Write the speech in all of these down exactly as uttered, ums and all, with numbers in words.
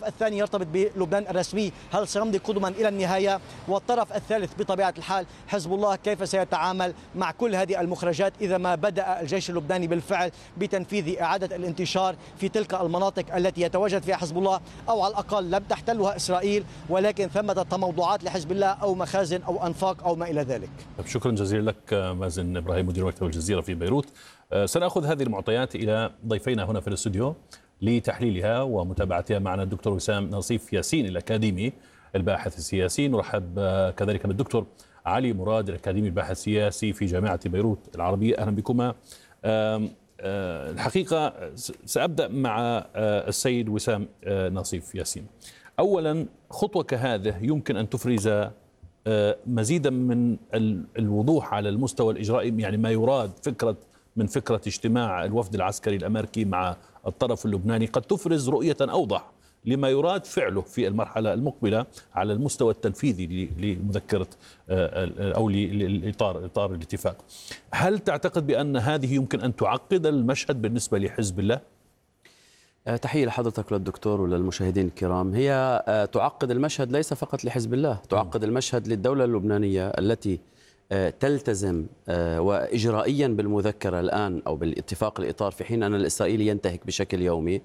الطرف الثاني يرتبط بلبنان الرسمي، هل سيمضي قدما إلى النهاية؟ والطرف الثالث بطبيعة الحال حزب الله كيف سيتعامل مع كل هذه المخرجات إذا ما بدأ الجيش اللبناني بالفعل بتنفيذ إعادة الانتشار في تلك المناطق التي يتواجد فيها حزب الله، أو على الأقل لم تحتلها إسرائيل ولكن ثمة تموضعات لحزب الله أو مخازن أو أنفاق أو ما إلى ذلك. شكرا جزيلا لك مازن إبراهيم مدير مكتب الجزيرة في بيروت. سنأخذ هذه المعطيات إلى ضيفينا هنا في الاستوديو لتحليلها ومتابعتها. معنا الدكتور وسام نصيف ياسين الأكاديمي الباحث السياسي، نرحب كذلك بالدكتور علي مراد الأكاديمي الباحث السياسي في جامعة بيروت العربية. أهلا بكما. الحقيقة سأبدأ مع السيد وسام نصيف ياسين. أولا، خطوة كهذه يمكن أن تفرز مزيدا من الوضوح على المستوى الإجرائي، يعني ما يراد فكرة من فكرة اجتماع الوفد العسكري الأمريكي مع الطرف اللبناني قد تفرز رؤية أوضح لما يراد فعله في المرحلة المقبلة على المستوى التنفيذي لمذكرة أو لإطار إطار الاتفاق. هل تعتقد بأن هذه يمكن أن تعقد المشهد بالنسبة لحزب الله؟ تحية لحضرتك وللدكتور وللمشاهدين الكرام. هي تعقد المشهد ليس فقط لحزب الله، تعقد المشهد للدولة اللبنانية التي تلتزم وإجرائيا بالمذكرة الآن أو بالاتفاق الإطار في حين أن الإسرائيلي ينتهك بشكل يومي.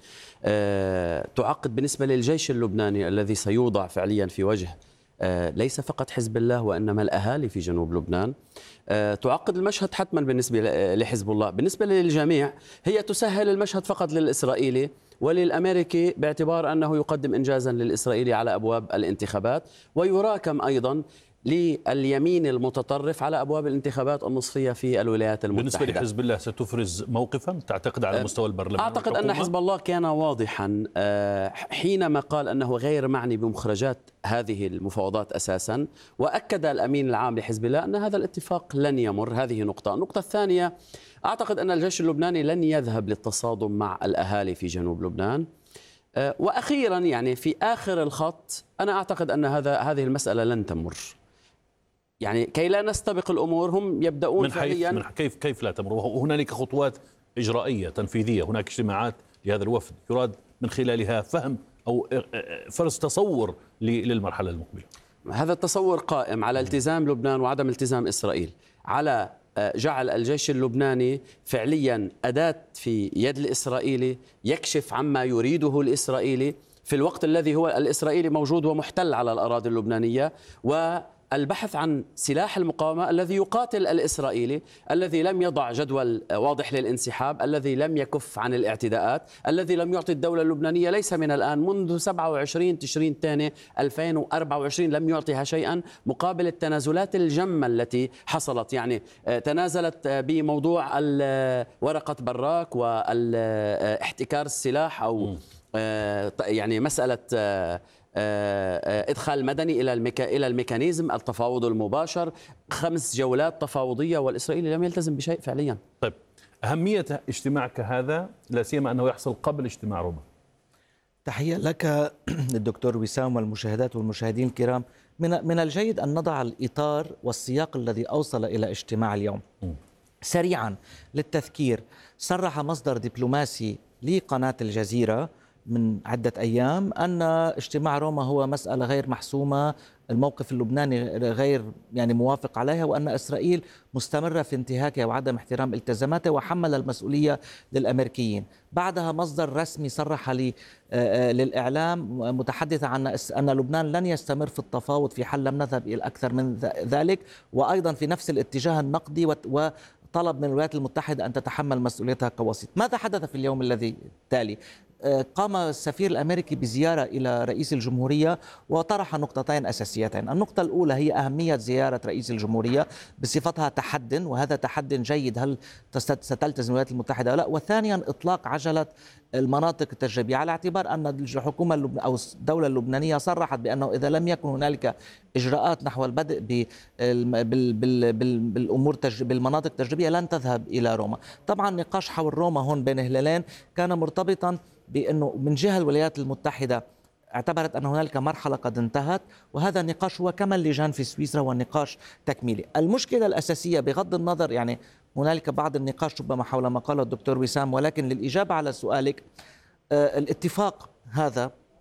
تعقد بالنسبة للجيش اللبناني الذي سيوضع فعليا في وجه ليس فقط حزب الله وإنما الأهالي في جنوب لبنان. تعقد المشهد حتما بالنسبة لحزب الله. بالنسبة للجميع هي تسهل المشهد فقط للإسرائيلي وللأمريكي باعتبار أنه يقدم إنجازا للإسرائيلي على أبواب الانتخابات، ويراكم أيضا لليمين المتطرف على أبواب الانتخابات النصفية في الولايات المتحدة. بالنسبة لحزب الله ستفرز موقفا تعتقد على مستوى البرلمان؟ أعتقد أن حزب الله كان واضحا حينما قال أنه غير معني بمخرجات هذه المفاوضات أساسا، وأكد الأمين العام لحزب الله أن هذا الاتفاق لن يمر. هذه نقطة. النقطة الثانية، أعتقد أن الجيش اللبناني لن يذهب للتصادم مع الأهالي في جنوب لبنان. وأخيرا يعني في آخر الخط أنا أعتقد أن هذا هذه المسألة لن تمر. يعني كي لا نستبق الأمور، هم يبدأون من فعليا من كيف كيف لا تمر؟ وهنالك خطوات إجرائية تنفيذية، هناك اجتماعات لهذا الوفد يراد من خلالها فهم أو فرض تصور للمرحلة المقبلة. هذا التصور قائم على التزام لبنان وعدم التزام إسرائيل، على جعل الجيش اللبناني فعليا أداة في يد الإسرائيلي يكشف عما يريده الإسرائيلي في الوقت الذي هو الإسرائيلي موجود ومحتل على الأراضي اللبنانية، و البحث عن سلاح المقاومة الذي يقاتل الإسرائيلي، الذي لم يضع جدول واضح للانسحاب، الذي لم يكف عن الاعتداءات، الذي لم يعطي الدولة اللبنانية ليس من الآن، منذ سبعة وعشرين تشرين الثاني ألفين وأربعة وعشرين لم يعطيها شيئا مقابل التنازلات الجمة التي حصلت. يعني تنازلت بموضوع ورقة براك واحتكار السلاح أو يعني مسألة إدخال المدني إلى الميكا... إلى الميكانيزم التفاوض المباشر، خمس جولات تفاوضية، والإسرائيلي لم يلتزم بشيء فعليا. طيب، أهمية اجتماع كهذا لا سيما أنه يحصل قبل اجتماع روما. تحية لك الدكتور وسام والمشاهدات والمشاهدين الكرام. من من الجيد أن نضع الإطار والسياق الذي أوصل إلى اجتماع اليوم. م. سريعا للتذكير، صرح مصدر دبلوماسي لقناة الجزيرة من عدة أيام أن اجتماع روما هو مسألة غير محسومة، الموقف اللبناني غير يعني موافق عليها، وأن إسرائيل مستمرة في انتهاكها وعدم احترام التزاماتها، وحمل المسؤولية للأمريكيين. بعدها مصدر رسمي صرح لي للإعلام متحدث عن أن لبنان لن يستمر في التفاوض في حل لم نذهب إلى أكثر من ذلك، وأيضا في نفس الاتجاه النقدي و طلب من الولايات المتحدة أن تتحمل مسؤوليتها كوسيط. ماذا حدث في اليوم الذي تالي؟ قام السفير الأمريكي بزيارة إلى رئيس الجمهورية وطرح نقطتين أساسيتين. النقطة الأولى هي أهمية زيارة رئيس الجمهورية بصفتها تحد، وهذا تحد جيد، هل ستلتزم الولايات المتحدة أو لا؟ وثانيا إطلاق عجلة المناطق التجريبية، على اعتبار أن الحكومة اللبن... أو الدولة اللبنانية صرحت بأنه إذا لم يكن هنالك إجراءات نحو البدء بال... بال... بال... بال... بالأمور تج... بالمناطق التجريبية لن تذهب إلى روما. طبعا نقاش حول روما هون بين هلالين كان مرتبطا بأنه من جهة الولايات المتحدة اعتبرت أن هنالك مرحلة قد انتهت، وهذا النقاش هو كما اللجان في سويسرا والنقاش تكميلي. المشكلة الأساسية بغض النظر يعني هنالك بعض النقاش ربما حول ما قاله الدكتور وسام، ولكن للإجابة على سؤالك، آه الاتفاق هذا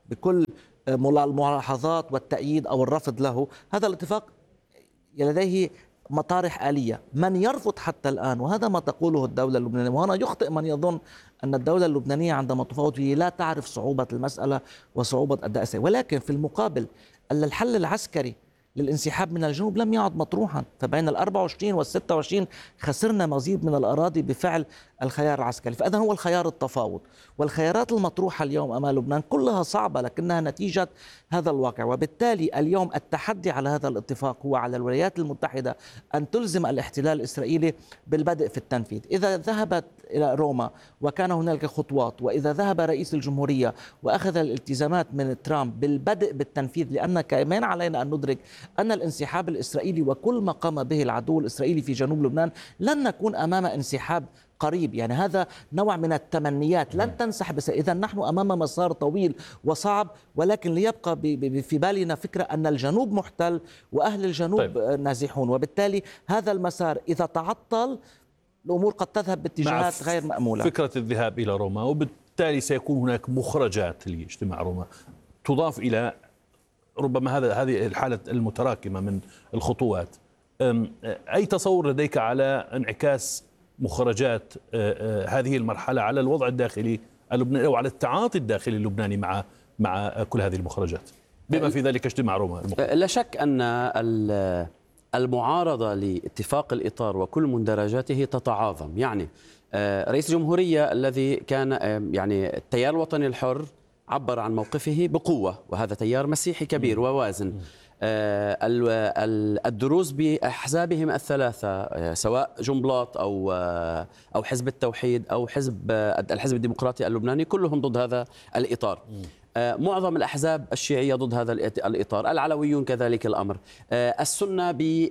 بكل الملاحظات والتأييد أو الرفض له. هذا الاتفاق لديه مطارح آلية. من يرفض حتى الآن، وهذا ما تقوله الدولة اللبنانية، وهنا يخطئ من يظن أن الدولة اللبنانية عندما تفاوض به لا تعرف صعوبة المسألة وصعوبة أداء السياسة، ولكن في المقابل أن الحل العسكري للانسحاب من الجنوب لم يعد مطروحا. فبين الأربعة وعشرين والستة وعشرين خسرنا مزيد من الأراضي بفعل الخيار العسكري، فإذا هو الخيار التفاوض. والخيارات المطروحة اليوم أمام لبنان كلها صعبة لكنها نتيجة هذا الواقع. وبالتالي اليوم التحدي على هذا الاتفاق هو على الولايات المتحدة أن تلزم الاحتلال الإسرائيلي بالبدء في التنفيذ. إذا ذهبت إلى روما وكان هناك خطوات، وإذا ذهب رئيس الجمهورية وأخذ الالتزامات من ترامب بالبدء بالتنفيذ، لأن كمان علينا أن ندرك أن الانسحاب الإسرائيلي وكل ما قام به العدو الإسرائيلي في جنوب لبنان لن نكون أمام انسحاب قريب. يعني هذا نوع من التمنيات، لن تنسحب. إذا نحن أمام مسار طويل وصعب، ولكن ليبقى في بالنا فكرة أن الجنوب محتل وأهل الجنوب طيب. نازحون، وبالتالي هذا المسار إذا تعطل الأمور قد تذهب باتجاهات غير مأمولة. فكرة الذهاب إلى روما، وبالتالي سيكون هناك مخرجات لاجتماع روما تضاف إلى ربما هذا هذه الحالة المتراكمة من الخطوات. أي تصور لديك على انعكاس مخرجات هذه المرحلة على الوضع الداخلي اللبناني أو على التعاطي الداخلي اللبناني مع مع كل هذه المخرجات بما في ذلك اجتماع روما المقرر؟ لا شك أن المعارضة لاتفاق الإطار وكل مندرجاته تتعاظم. يعني رئيس الجمهورية الذي كان يعني التيار الوطني الحر عبر عن موقفه بقوة، وهذا تيار مسيحي كبير ووازن. الدروز بأحزابهم الثلاثة سواء جنبلاط أو أو حزب التوحيد أو حزب الحزب الديمقراطي اللبناني كلهم ضد هذا الإطار. معظم الأحزاب الشيعية ضد هذا الإطار، العلويون كذلك الأمر، السنة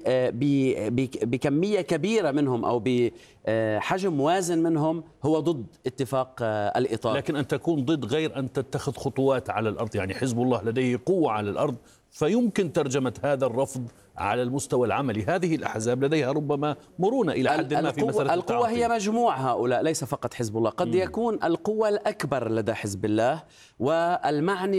بكمية كبيرة منهم أو بحجم وازن منهم هو ضد اتفاق الإطار. لكن أن تكون ضد غير أن تتخذ خطوات على الأرض. يعني حزب الله لديه قوة على الأرض، فيمكن ترجمة هذا الرفض على المستوى العملي. هذه الأحزاب لديها ربما مرونة إلى حد ما في مسألة القوة. هي مجموع هؤلاء ليس فقط حزب الله. قد م. يكون القوة الأكبر لدى حزب الله، والمعني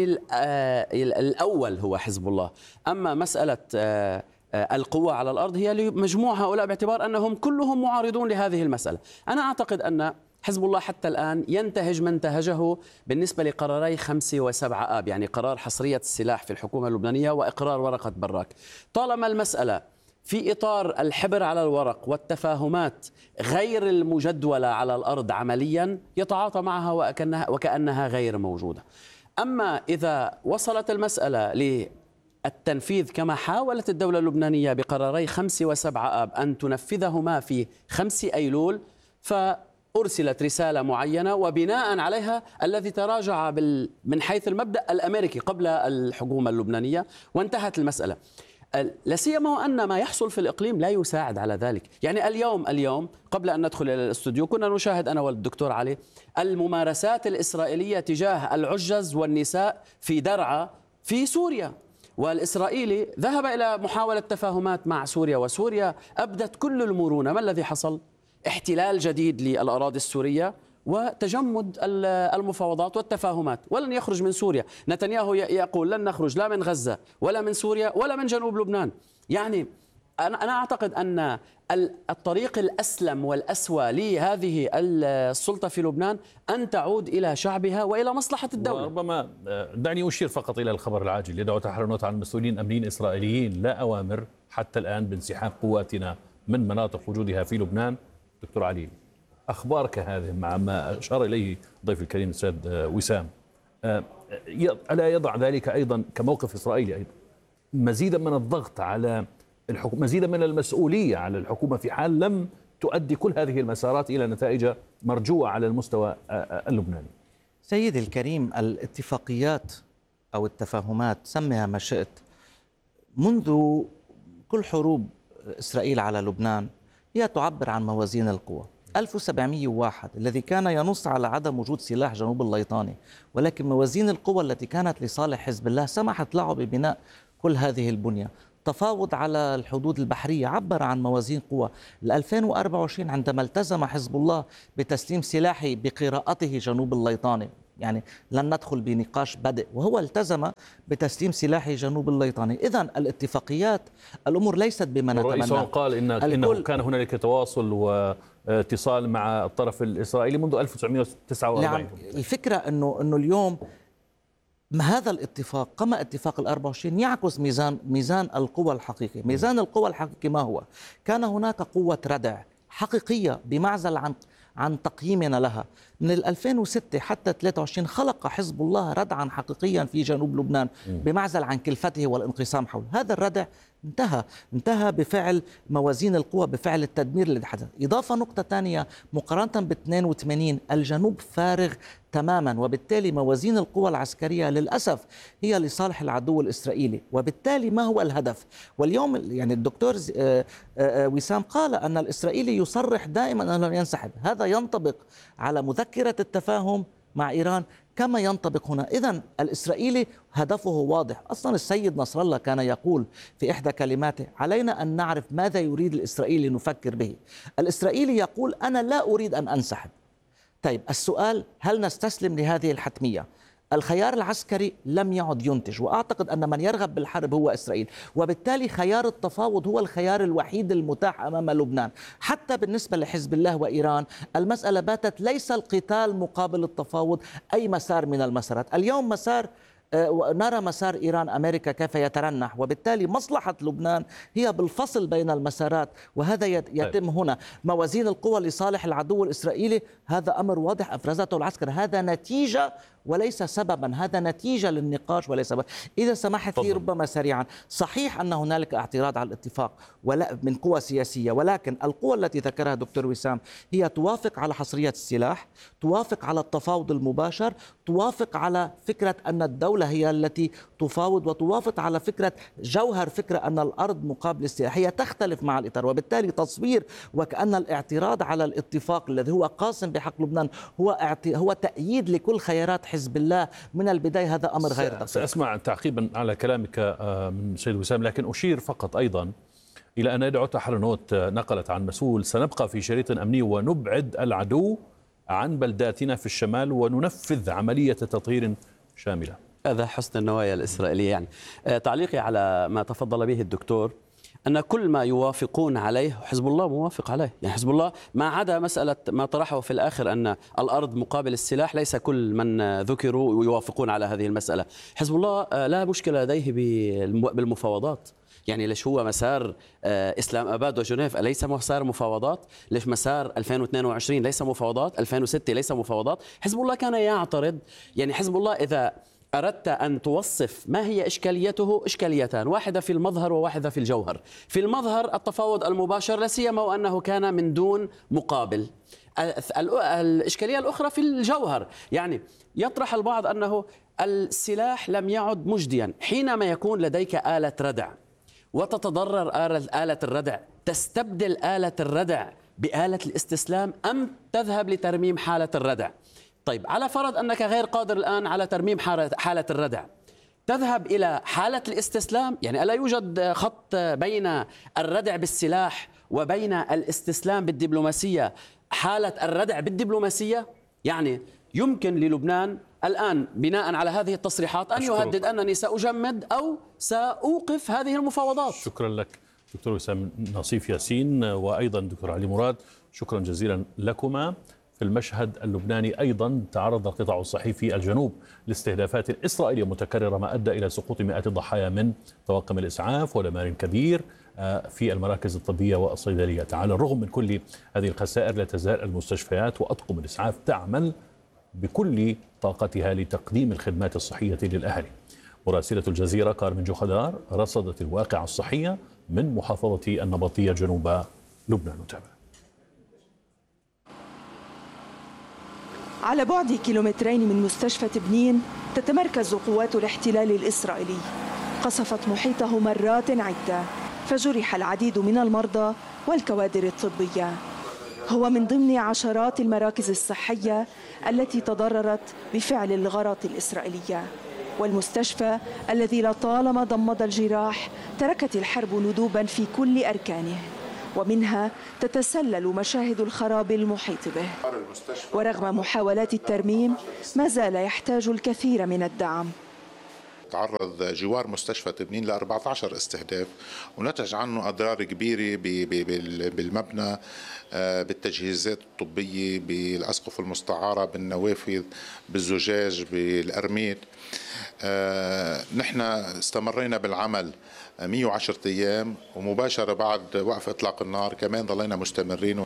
الأول هو حزب الله. أما مسألة القوة على الأرض هي لمجموع هؤلاء باعتبار أنهم كلهم معارضون لهذه المسألة. أنا أعتقد أن حزب الله حتى الآن ينتهج ما انتهجه بالنسبة لقراري خمسة وسبعة آب، يعني قرار حصرية السلاح في الحكومة اللبنانية وإقرار ورقة براك. طالما المسألة في إطار الحبر على الورق والتفاهمات غير المجدولة على الأرض عمليا يتعاطى معها وكأنها, وكأنها غير موجودة. أما إذا وصلت المسألة للتنفيذ كما حاولت الدولة اللبنانية بقراري خمسة وسبعة آب أن تنفذهما في خمسة أيلول، ف أرسلت رسالة معينة وبناء عليها الذي تراجع بال... من حيث المبدأ الأمريكي قبل الحكومة اللبنانية، وانتهت المسألة. لا سيما وأن ما يحصل في الإقليم لا يساعد على ذلك. يعني اليوم اليوم قبل أن ندخل إلى الاستوديو كنا نشاهد أنا والدكتور علي الممارسات الإسرائيلية تجاه العجز والنساء في درعا في سوريا، والإسرائيلي ذهب إلى محاولة تفاهمات مع سوريا، وسوريا أبدت كل المرونة. ما الذي حصل؟ احتلال جديد للأراضي السورية وتجمد المفاوضات والتفاهمات، ولن يخرج من سوريا. نتنياهو يقول لن نخرج لا من غزة ولا من سوريا ولا من جنوب لبنان. يعني أنا أعتقد أن الطريق الأسلم والأسوأ لهذه السلطة في لبنان أن تعود إلى شعبها وإلى مصلحة الدولة. وربما دعني أشير فقط إلى الخبر العاجل. يدعو تحريات عن مسؤولين أمنيين إسرائيليين لا أوامر حتى الآن بانسحاب قواتنا من مناطق وجودها في لبنان. دكتور علي، أخبارك هذه مع ما أشار إليه ضيف الكريم الأستاذ وسام، ألا يضع ذلك أيضا كموقف إسرائيلي أيضا مزيدا من الضغط على الحكومة، مزيدا من المسؤولية على الحكومة في حال لم تؤدي كل هذه المسارات إلى نتائج مرجوة على المستوى اللبناني؟ سيدي الكريم، الاتفاقيات أو التفاهمات سميها ما شئت منذ كل حروب إسرائيل على لبنان هي تعبر عن موازين القوى. ألف وسبعمئة وواحد الذي كان ينص على عدم وجود سلاح جنوب الليطاني، ولكن موازين القوى التي كانت لصالح حزب الله سمحت له ببناء كل هذه البنية. تفاوض على الحدود البحرية عبر عن موازين قوى. ألفين وأربعة وعشرين عندما التزم حزب الله بتسليم سلاحه بقراءته جنوب الليطاني يعني لن ندخل بنقاش بدء، وهو التزم بتسليم سلاح جنوب الليطاني. إذن الاتفاقيات الأمور ليست بما نتمنى. الرئيس قال إن إنه كان هنالك تواصل واتصال مع الطرف الإسرائيلي منذ ألف وتسعمئة وتسعة وأربعين. نعم، الفكرة أنه أنه اليوم هذا الاتفاق كما اتفاق الأربعة وعشرين يعكس ميزان ميزان القوى الحقيقي. ميزان القوى الحقيقي ما هو؟ كان هناك قوة ردع حقيقية بمعزل عن عن تقييمنا لها. من ألفين وستة حتى ثلاثة وعشرين خلق حزب الله ردعا حقيقيا في جنوب لبنان بمعزل عن كلفته والانقسام حوله. هذا الردع انتهى انتهى بفعل موازين القوى، بفعل التدمير الذي حدث. إضافة نقطة ثانية، مقارنة ب اثنين وثمانين الجنوب فارغ تماما، وبالتالي موازين القوى العسكرية للأسف هي لصالح العدو الإسرائيلي. وبالتالي ما هو الهدف؟ واليوم يعني الدكتور وسام قال أن الإسرائيلي يصرح دائما أنه لن ينسحب. هذا ينطبق على مذكرة التفاهم مع إيران كما ينطبق هنا. إذن الإسرائيلي هدفه واضح. أصلا السيد نصر الله كان يقول في إحدى كلماته: علينا أن نعرف ماذا يريد الإسرائيلي نفكر به. الإسرائيلي يقول: أنا لا أريد أن أنسحب. طيب السؤال: هل نستسلم لهذه الحتمية؟ الخيار العسكري لم يعد ينتج، وأعتقد أن من يرغب بالحرب هو إسرائيل، وبالتالي خيار التفاوض هو الخيار الوحيد المتاح أمام لبنان. حتى بالنسبة لحزب الله وإيران المسألة باتت ليس القتال مقابل التفاوض أي مسار من المسارات. اليوم مسار نرى مسار إيران أمريكا كيف يترنح، وبالتالي مصلحة لبنان هي بالفصل بين المسارات، وهذا يتم هنا. موازين القوى لصالح العدو الإسرائيلي هذا أمر واضح أفرزته العسكر، هذا نتيجة وليس سببا، هذا نتيجة للنقاش وليس سبب. إذا سمحت لي ربما سريعا، صحيح أن هنالك اعتراض على الاتفاق ولا من قوى سياسية، ولكن القوى التي ذكرها دكتور وسام هي توافق على حصرية السلاح، توافق على التفاوض المباشر، توافق على فكرة أن الدولة هي التي تفاوض، وتوافق على فكرة جوهر فكرة أن الأرض مقابل السلاح. هي تختلف مع الإطار، وبالتالي تصوير وكأن الاعتراض على الاتفاق الذي هو قاسم بحق لبنان هو هو تأييد لكل خيارات حزب الله من البداية، هذا أمر غير دقيق. سأسمع تعقيبا على كلامك من سيد وسام، لكن أشير فقط أيضا إلى أن إدعو تحرنوت نقلت عن مسؤول: سنبقى في شريط أمني ونبعد العدو عن بلداتنا في الشمال وننفذ عملية تطهير شاملة. هذا حسن النوايا الإسرائيلية. يعني تعليقي على ما تفضل به الدكتور أن كل ما يوافقون عليه حزب الله موافق عليه. يعني حزب الله ما عدا مسألة ما طرحه في الآخر أن الأرض مقابل السلاح، ليس كل من ذكروا يوافقون على هذه المسألة. حزب الله لا مشكلة لديه بالمفاوضات. يعني ليش هو مسار إسلام أباد وجنيف ليس مسار مفاوضات؟ ليش مسار ألفين واثنين وعشرين ليس مفاوضات؟ ألفين وستة ليس مفاوضات؟ حزب الله كان يعترض. يعني حزب الله إذا أردت أن توصف ما هي إشكاليته، إشكاليتان: واحدة في المظهر وواحدة في الجوهر. في المظهر التفاوض المباشر، لا سيما وأنه كان من دون مقابل. الإشكالية الأخرى في الجوهر، يعني يطرح البعض أنه السلاح لم يعد مجديا. حينما يكون لديك آلة ردع وتتضرر آلة الردع، تستبدل آلة الردع بآلة الاستسلام أم تذهب لترميم حالة الردع؟ طيب على فرض أنك غير قادر الآن على ترميم حالة الردع، تذهب إلى حالة الاستسلام؟ يعني ألا يوجد خط بين الردع بالسلاح وبين الاستسلام بالدبلوماسية، حالة الردع بالدبلوماسية؟ يعني يمكن للبنان الآن بناء على هذه التصريحات أن يهدد أنني سأجمد أو سأوقف هذه المفاوضات. شكرا لك دكتور وسام نصيف ياسين، وأيضا دكتور علي مراد، شكرا جزيلا لكما. في المشهد اللبناني أيضا تعرض القطاع الصحي في الجنوب لاستهدافات إسرائيلية متكررة، ما أدى إلى سقوط مئات الضحايا من طواقم الإسعاف ودمار كبير في المراكز الطبية والصيدليات. على الرغم من كل هذه الخسائر لا تزال المستشفيات وأطقم الإسعاف تعمل بكل طاقتها لتقديم الخدمات الصحية للأهالي. مراسلة الجزيرة كارمن جوخدار رصدت الواقع الصحية من محافظة النبطية جنوب لبنان. نتابع. على بعد كيلومترين من مستشفى تبنين تتمركز قوات الاحتلال الإسرائيلي. قصفت محيطه مرات عدة، فجرح العديد من المرضى والكوادر الطبية. هو من ضمن عشرات المراكز الصحية التي تضررت بفعل الغارات الإسرائيلية، والمستشفى الذي لطالما ضمد الجراح تركت الحرب ندوبا في كل أركانه، ومنها تتسلل مشاهد الخراب المحيط به. ورغم محاولات الترميم ما زال يحتاج الكثير من الدعم. تعرض جوار مستشفى تبنين ل أربعة عشر استهداف ونتج عنه أضرار كبيرة بالمبنى، بالتجهيزات الطبية، بالأسقف المستعارة، بالنوافذ، بالزجاج، بالأرميد. نحن استمرينا بالعمل مئة وعشرة أيام، ومباشرة بعد وقف إطلاق النار كمان ضلينا مستمرين.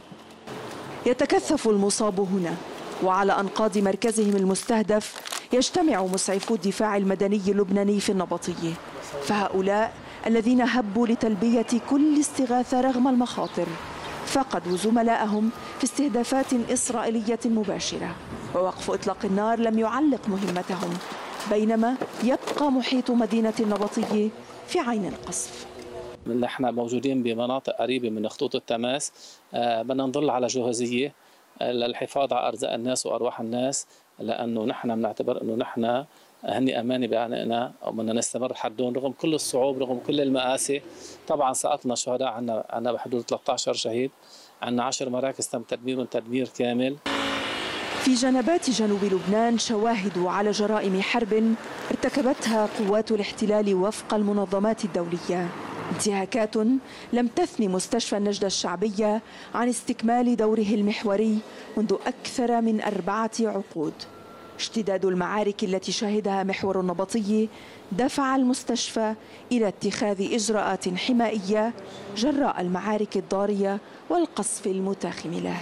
يتكثف المصاب هنا، وعلى أنقاض مركزهم المستهدف يجتمع مسعفو الدفاع المدني اللبناني في النبطية، فهؤلاء الذين هبوا لتلبية كل استغاثة رغم المخاطر فقدوا زملائهم في استهدافات إسرائيلية مباشرة، ووقف إطلاق النار لم يعلق مهمتهم، بينما يبقى محيط مدينة النبطية في عين القصف. نحن موجودين بمناطق قريبة من خطوط التماس، بدنا نظل على جهوزية للحفاظ على أرزاق الناس وأرواح الناس، لأنه نحن بنعتبر أنه نحن هني أمانة بأعناقنا وبدنا نستمر حدهم رغم كل الصعوب، رغم كل المآسي. طبعا سقطنا شهداء، عنا عنا بحدود ثلاثة عشر شهيد، عنا عشر مراكز تم تدميرهم تدمير كامل. في جنبات جنوب لبنان شواهد على جرائم حرب ارتكبتها قوات الاحتلال وفق المنظمات الدولية، انتهاكات لم تثني مستشفى النجدة الشعبية عن استكمال دوره المحوري منذ أكثر من أربعة عقود. اشتداد المعارك التي شهدها محور النبطية دفع المستشفى إلى اتخاذ إجراءات حمائية جراء المعارك الضارية والقصف المتاخم له.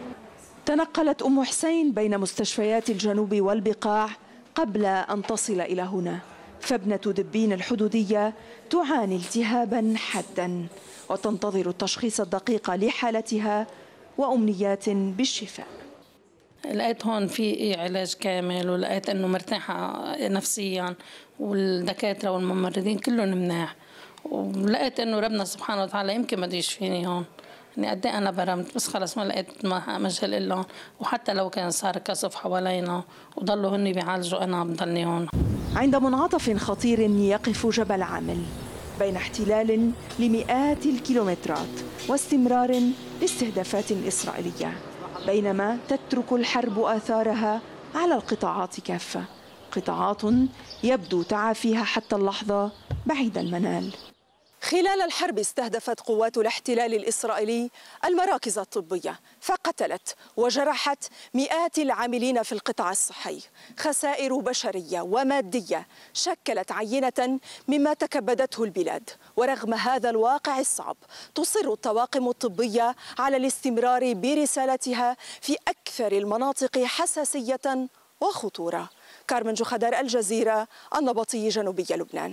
تنقلت أم حسين بين مستشفيات الجنوب والبقاع قبل أن تصل إلى هنا، فابنة دبين الحدودية تعاني التهابا حادا وتنتظر التشخيص الدقيق لحالتها وأمنيات بالشفاء. لقيت هون في علاج كامل، ولقيت انه مرتاحه نفسيا، والدكاتره والممرضين كلهم مناح، ولقيت انه ربنا سبحانه وتعالى يمكن ما بده يشفيني هون. يعني قد ايه انا برمت، بس خلص ما لقيت مجال الا، وحتى لو كان صار كسف حوالينا وضلوا هن بيعالجوا انا بضلني هون. عند منعطف خطير يقف جبل عامل بين احتلال لمئات الكيلومترات واستمرار لاستهدافات إسرائيلية، بينما تترك الحرب آثارها على القطاعات كافة، قطاعات يبدو تعافيها حتى اللحظة بعيد المنال. خلال الحرب استهدفت قوات الاحتلال الإسرائيلي المراكز الطبية فقتلت وجرحت مئات العاملين في القطاع الصحي، خسائر بشرية ومادية شكلت عينة مما تكبدته البلاد. ورغم هذا الواقع الصعب تصر الطواقم الطبية على الاستمرار برسالتها في أكثر المناطق حساسية وخطورة. كارمن جخدار، الجزيرة، النبطي، جنوبي لبنان.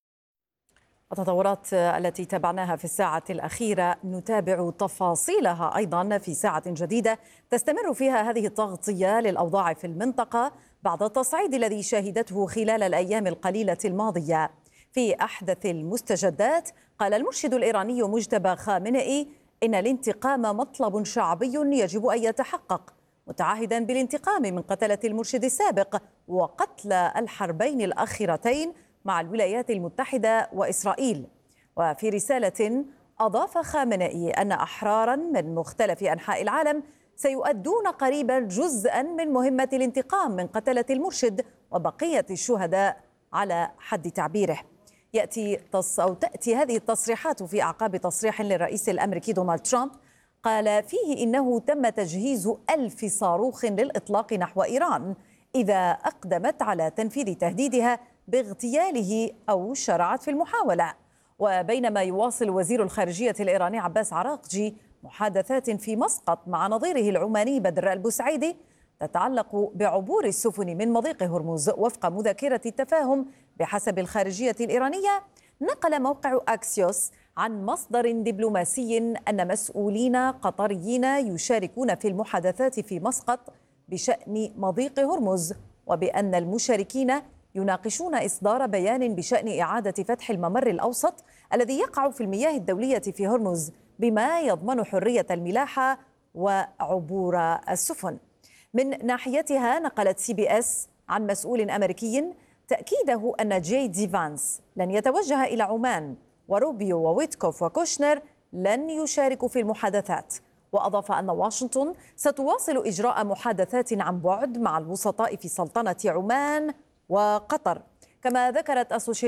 التطورات التي تابعناها في الساعة الأخيرة نتابع تفاصيلها أيضا في ساعة جديدة تستمر فيها هذه التغطية للأوضاع في المنطقة بعد التصعيد الذي شهدته خلال الأيام القليلة الماضية. في أحدث المستجدات قال المرشد الإيراني مجتبى خامنئي إن الانتقام مطلب شعبي يجب أن يتحقق، متعهدا بالانتقام من قتلة المرشد السابق وقتل الحربين الأخيرتين مع الولايات المتحدة وإسرائيل. وفي رسالة أضاف خامنئي أن أحرارا من مختلف أنحاء العالم سيؤدون قريبا جزءا من مهمة الانتقام من قتلة المرشد وبقية الشهداء على حد تعبيره. يأتي تص أو تأتي هذه التصريحات في أعقاب تصريح للرئيس الأمريكي دونالد ترامب قال فيه إنه تم تجهيز ألف صاروخ للإطلاق نحو إيران إذا أقدمت على تنفيذ تهديدها باغتياله أو شرعت في المحاولة. وبينما يواصل وزير الخارجية الإيراني عباس عراقجي محادثات في مسقط مع نظيره العماني بدر البوسعيدي تتعلق بعبور السفن من مضيق هرمز وفق مذكرة التفاهم بحسب الخارجية الإيرانية، نقل موقع أكسيوس عن مصدر دبلوماسي أن مسؤولين قطريين يشاركون في المحادثات في مسقط بشأن مضيق هرمز، وبأن المشاركين يناقشون إصدار بيان بشأن إعادة فتح الممر الأوسط الذي يقع في المياه الدولية في هرمز بما يضمن حرية الملاحة وعبور السفن. من ناحيتها نقلت سي بي اس عن مسؤول أمريكي تأكيده أن جي دي فانس لن يتوجه إلى عمان، وروبيو وويتكوف وكوشنر لن يشاركوا في المحادثات. وأضاف أن واشنطن ستواصل إجراء محادثات عن بعد مع الوسطاء في سلطنة عمان وقطر. كما ذكرت أسوشيتد